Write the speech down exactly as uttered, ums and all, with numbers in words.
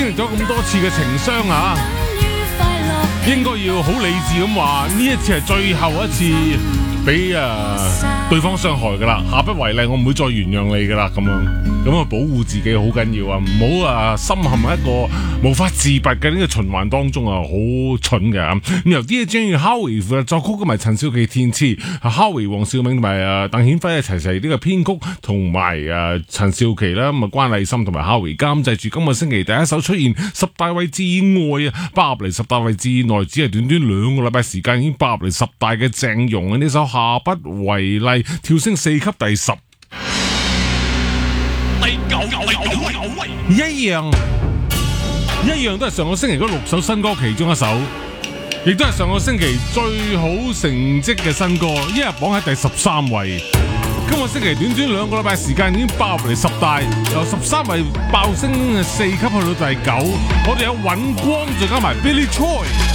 經歷咗咁多次嘅情傷啊，應該要好理智咁話，呢一次係最後一次俾啊對方傷害噶啦，下不為例，我唔會再原諒你噶啦，咁樣咁啊保護自己好緊要啊，唔好啊深陷喺一個無法自拔嘅呢個循環當中啊，好蠢嘅咁。由 D J Howie 作曲同埋陳少琪填詞 ，Howie 黃兆銘同埋啊鄧顯輝一齊齊呢個編曲，同埋啊陳少琪啦，咁啊關禮深同埋 Howie 監製住今個星期第一首出現十大位置以外啊，包入嚟十大位置以內，只係短短兩個禮拜時間已經包入嚟十大嘅陣容啊！呢首下不為例跳升四級第十， 第九位， 一樣一樣都係上個星期嗰六首新歌其中一首，亦都係上個星期最好成績嘅新歌，一日榜喺第十三位。今個星期短短兩個禮拜時間已經爆入嚟十大，由十三位爆升四級去到第九。我哋有尹光再加埋 Billy Choi。